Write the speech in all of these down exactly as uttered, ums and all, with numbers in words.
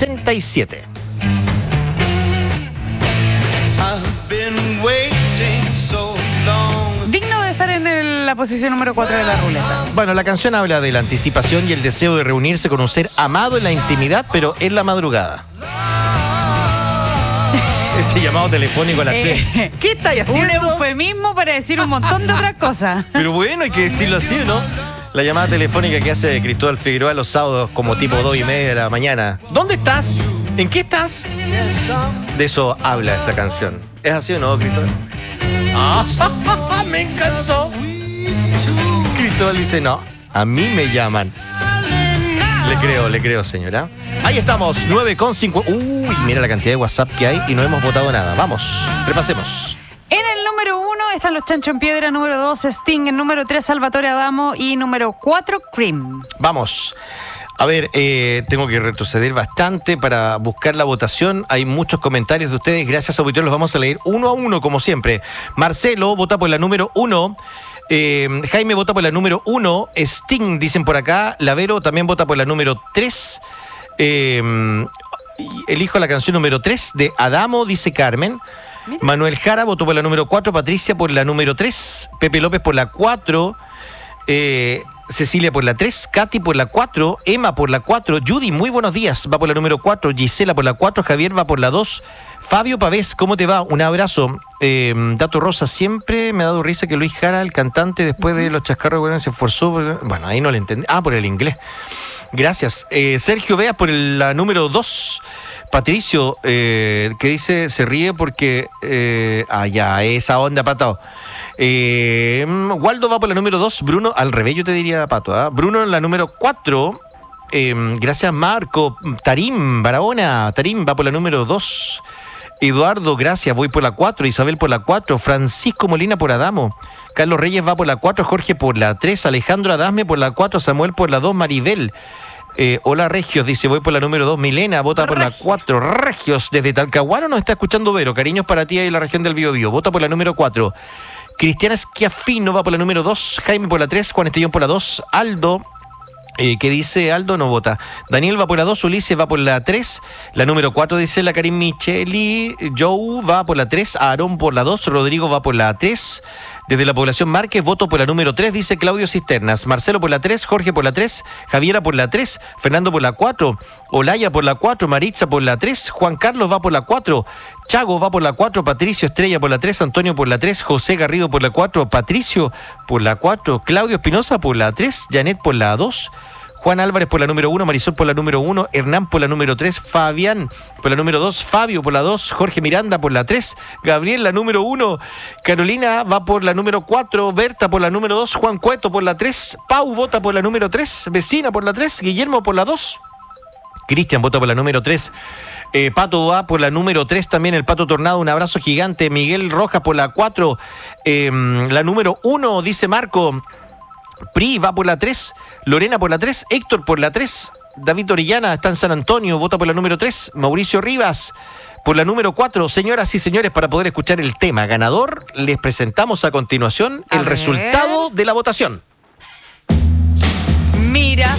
sesenta y siete. Digno de estar en el- la posición número cuatro de la ruleta. Bueno, la canción habla de la anticipación y el deseo de reunirse con un ser amado en la intimidad, pero en la madrugada. Ese llamado telefónico a las Eh, tres. ¿Qué estáis Un haciendo? eufemismo para decir un montón de otras cosas. Pero bueno, hay que decirlo así, ¿no? La llamada telefónica que hace Cristóbal Figueroa los sábados como tipo dos y media de la mañana. ¿Dónde estás? ¿En qué estás? De eso habla esta canción. ¿Es así o no, Cristóbal? ¡Ah! ¡Me encantó! Cristóbal dice, no, a mí me llaman. Le creo, le creo, señora. Ahí estamos, nueve con cinco. Uy, mira la cantidad de WhatsApp que hay y no hemos votado nada. Vamos, repasemos. En el número uno están los Chancho en Piedra, número dos Sting, en número tres Salvatore Adamo y número cuatro Cream. Vamos. A ver, eh, tengo que retroceder bastante para buscar la votación. Hay muchos comentarios de ustedes. Gracias, auditores. Los vamos a leer uno a uno, como siempre. Marcelo vota por la número uno. Eh, Jaime vota por la número uno. Sting, dicen por acá. Lavero también vota por la número tres. Eh, elijo la canción número tres de Adamo, dice Carmen. Mira. Manuel Jara votó por la número cuatro. Patricia por la número tres. Pepe López por la cuatro. Eh... Cecilia por la tres, Katy por la cuatro, Emma por la cuatro, Judy, muy buenos días, va por la número cuatro, Gisela por la cuatro, Javier va por la dos, Fabio Pavés, ¿cómo te va? Un abrazo. Eh, Dato Rosa, siempre me ha dado risa que Luis Jara, el cantante, después de los chascarros, bueno, se esforzó, por... bueno, ahí no le entendí, ah, por el inglés. Gracias. Eh, Sergio Veas por el, la número dos. Patricio, eh, que dice, se ríe porque... Eh, ah, ya, esa onda, Pato. Eh, Waldo va por la número dos. Bruno, al revés yo te diría, Pato. ¿eh? Bruno en la número cuatro. Eh, gracias, Marco. Tarim, Barahona. Tarim va por la número dos. Eduardo, gracias, voy por la cuatro. Isabel por la cuatro. Francisco Molina por Adamo. Carlos Reyes va por la cuatro. Jorge por la tres. Alejandro Adasme por la cuatro. Samuel por la dos. Maribel. Eh, hola Regios, dice, voy por la número dos. Milena vota por Regios. la cuatro. Regios, desde Talcahuano nos está escuchando Vero. Cariños para ti ahí en la región del Biobío. Vota por la número cuatro. Cristiana Schiaffino va por la número dos. Jaime por la tres. Juan Estellón por la dos. Aldo, eh, que dice Aldo, no vota. Daniel va por la dos. Ulises va por la tres. La número cuatro dice la Karim Micheli. Joe va por la tres. Aarón por la dos. Rodrigo va por la tres. Desde la población Márquez, voto por la número tres, dice Claudio Cisternas. Marcelo por la tres, Jorge por la tres, Javiera por la tres, Fernando por la cuatro, Olaya por la cuatro, Maritza por la tres, Juan Carlos va por la cuatro, Chago va por la cuatro, Patricio Estrella por la tres, Antonio por la tres, José Garrido por la cuatro, Patricio por la cuatro, Claudio Espinosa por la tres, Janet por la dos, Juan Álvarez por la número uno, Marisol por la número uno, Hernán por la número tres, Fabián por la número dos, Fabio por la dos, Jorge Miranda por la tres, Gabriel la número uno, Carolina va por la número cuatro, Berta por la número dos, Juan Cueto por la tres, Pau vota por la número tres, Vecina por la tres, Guillermo por la dos, Cristian vota por la número tres, eh, Pato va por la número tres también, el Pato Tornado, un abrazo gigante, Miguel Rojas por la cuatro, eh, la número uno, dice Marco, Pri va por la tres, Lorena por la tres, Héctor por la tres, David Orellana está en San Antonio, vota por la número tres, Mauricio Rivas por la número cuatro. Señoras y señores, para poder escuchar el tema ganador, les presentamos a continuación A el ver. resultado de la votación. Mira.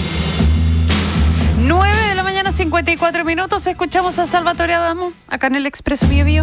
nueve de la mañana, cincuenta y cuatro minutos. Escuchamos a Salvatore Adamo acá en el Expreso Bio Bio.